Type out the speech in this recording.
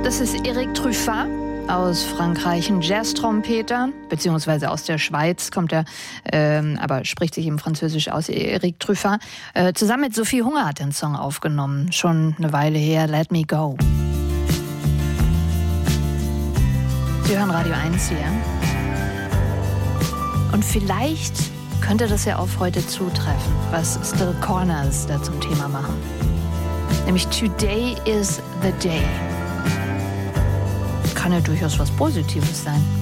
Das ist Eric Truffat aus Frankreich, ein Jazz-Trompeter, beziehungsweise aus der Schweiz kommt er, aber spricht sich eben französisch aus, Eric Truffat. Zusammen mit Sophie Hunger hat er einen Song aufgenommen, schon eine Weile her, Let Me Go. Sie hören Radio 1 hier. Und vielleicht könnte das ja auf heute zutreffen, was Still Corners da zum Thema machen. Nämlich Today is the Day. Kann ja durchaus was Positives sein.